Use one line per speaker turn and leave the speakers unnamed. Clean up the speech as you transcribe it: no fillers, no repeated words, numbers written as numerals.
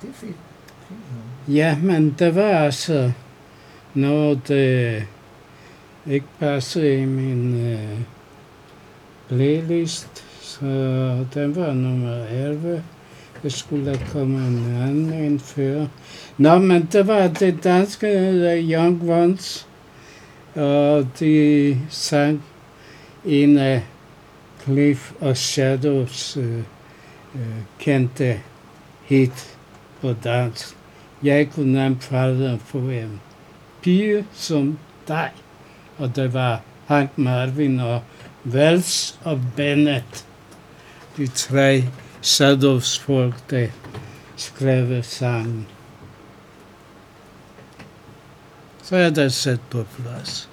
det er fedt.
Ja, men det var altså noget, det ikke passede i min playlist, så den var nummer 11. Det skulle komme en anden end før. Nå, men det var det danske Young Ones, og de sang en af Cliff og Shadows kendte hit på dansk. Jeg kunne nemt falde for en pige som dig. Og det var Hank Marvin og Wells og Bennett. De tre Shadows folk, der skrev sangen. Så er det sat på plads.